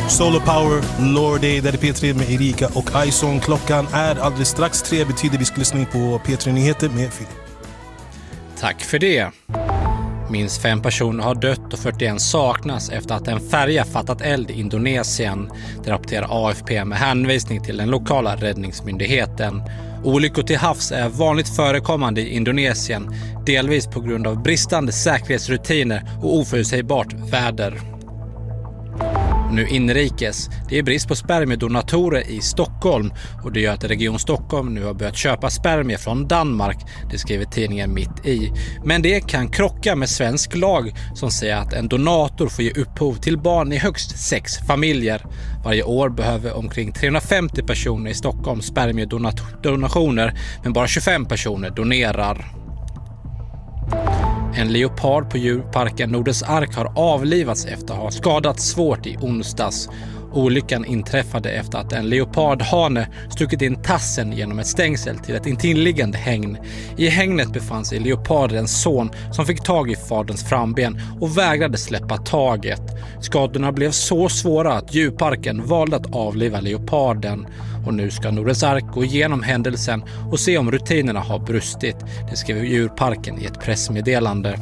Solar Power, Lordi, där är P3 med Erika och Ison. Klockan är alldeles strax 3, betyder vi ska lyssna på P3 Nyheter med Filip. Tack för det. Minst 5 personer har dött och 41 saknas efter att en färja fattat eld i Indonesien. Det rapporterar AFP med hänvisning till den lokala räddningsmyndigheten. Olyckor till havs är vanligt förekommande i Indonesien, delvis på grund av bristande säkerhetsrutiner och oförutsägbart väder. Nu inrikes. Det är brist på spermiedonatorer i Stockholm och det gör att Region Stockholm nu har börjat köpa spermier från Danmark, det skriver tidningen Mitt i. Men det kan krocka med svensk lag som säger att en donator får ge upphov till barn i högst 6 familjer. Varje år behöver omkring 350 personer i Stockholm spermiedonationer, men bara 25 personer donerar. En leopard på djurparken Nordens Ark har avlivats efter att ha skadats svårt i onsdags. Olyckan inträffade efter att en leopardhane stuckit in tassen genom ett stängsel till ett intilliggande hägn. I hägnet befann sig leopardens son som fick tag i faderns framben och vägrade släppa taget. Skadorna blev så svåra att djurparken valde att avliva leoparden. Och nu ska Nordens Ark gå igenom händelsen och se om rutinerna har brustit. Det skriver djurparken i ett pressmeddelande.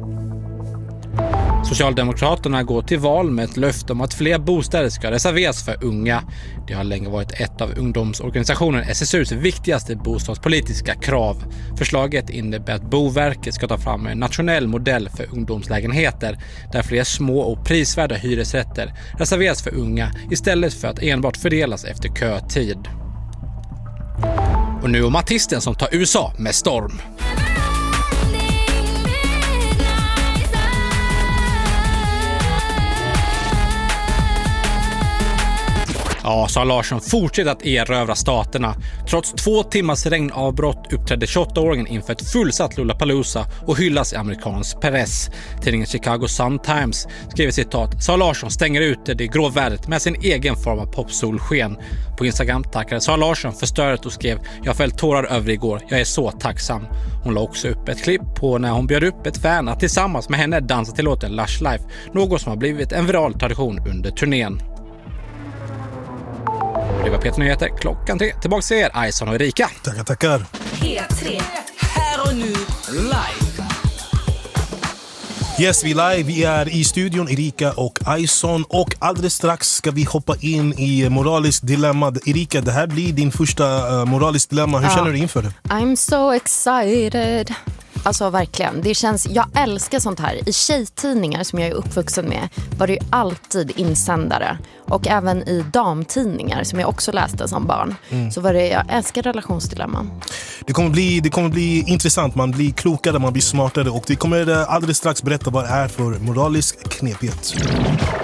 Socialdemokraterna går till val med ett löfte om att fler bostäder ska reserveras för unga. Det har länge varit ett av ungdomsorganisationen SSUs viktigaste bostadspolitiska krav. Förslaget innebär att Boverket ska ta fram en nationell modell för ungdomslägenheter där fler små och prisvärda hyresrätter reserveras för unga istället för att enbart fördelas efter kötid. Och nu om artisten som tar USA med storm. Ja, Sara Larsson fortsätter att erövra staterna. Trots 2 timmars regnavbrott uppträdde 28-åringen inför ett fullsatt Lollapalooza och hyllas i amerikansk press. Tidningen Chicago Sun-Times skriver citat: Sara Larsson stänger ute det grå vädret med sin egen form av popsolsken. På Instagram tackade Sara Larsson för stödet och skrev: jag fällt tårar över igår, jag är så tacksam. Hon la också upp ett klipp på när hon bjöd upp ett fan att tillsammans med henne dansa till låten Lush Life, något som har blivit en viral tradition under turnén. Det var P3 Nyheter, klockan 3. Tillbaka till er, Ison och Erika. Tackar. P3, här och nu, live. Yes, vi är live. Vi är i studion, Erika och Ison. Och alldeles strax ska vi hoppa in i moraliskt dilemma. Erika, det här blir din första moraliskt dilemma. Hur känner du inför det? I'm so excited. Alltså verkligen, det känns, jag älskar sånt här. I tjejtidningar som jag är uppvuxen med var det ju alltid insändare. Och även i damtidningar som jag också läste som barn. Så var det, jag älskar relationsdilemman. Det kommer bli intressant, man blir klokare, man blir smartare. Och vi kommer alldeles strax berätta vad det är för moralisk knepighet.